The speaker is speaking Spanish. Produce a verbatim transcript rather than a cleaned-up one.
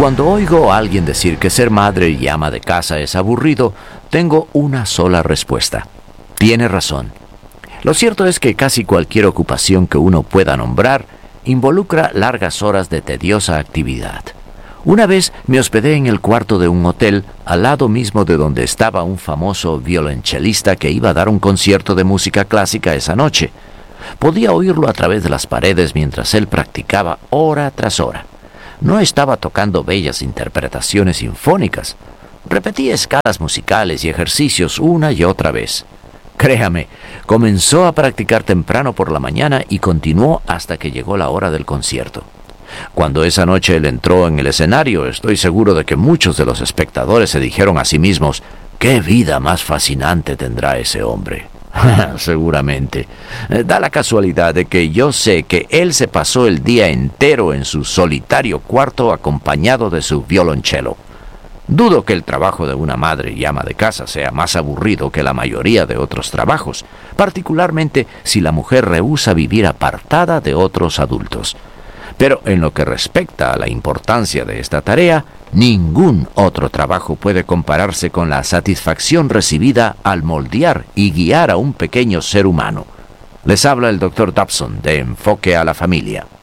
Cuando oigo a alguien decir que ser madre y ama de casa es aburrido, tengo una sola respuesta. Tiene razón. Lo cierto es que casi cualquier ocupación que uno pueda nombrar involucra largas horas de tediosa actividad. Una vez me hospedé en el cuarto de un hotel al lado mismo de donde estaba un famoso violonchelista que iba a dar un concierto de música clásica esa noche. Podía oírlo a través de las paredes mientras él practicaba hora tras hora. No estaba tocando bellas interpretaciones sinfónicas. Repetía escalas musicales y ejercicios una y otra vez. Créame, comenzó a practicar temprano por la mañana y continuó hasta que llegó la hora del concierto. Cuando esa noche él entró en el escenario, estoy seguro de que muchos de los espectadores se dijeron a sí mismos: «¿Qué vida más fascinante tendrá ese hombre?». Seguramente. Da la casualidad de que yo sé que él se pasó el día entero en su solitario cuarto acompañado de su violonchelo. Dudo que el trabajo de una madre y ama de casa sea más aburrido que la mayoría de otros trabajos, particularmente si la mujer rehúsa vivir apartada de otros adultos. Pero en lo que respecta a la importancia de esta tarea, ningún otro trabajo puede compararse con la satisfacción recibida al moldear y guiar a un pequeño ser humano. Les habla el doctor Dobson de Enfoque a la Familia.